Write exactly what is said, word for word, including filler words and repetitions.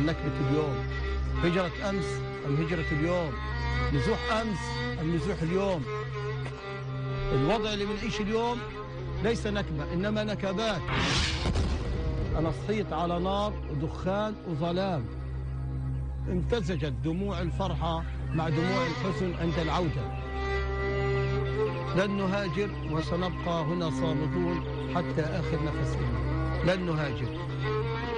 نكبة اليوم، هجرة أمس أم هجرة اليوم، نزوح أمس أم نزوح اليوم. الوضع اللي بنعيش اليوم ليس نكبة إنما نكبات. أنا صحيت على نار ودخان وظلام، امتزجت دموع الفرحة مع دموع الحزن عند العودة. لن نهاجر وسنبقى هنا صامدون حتى آخر نفس لنا. لن نهاجر.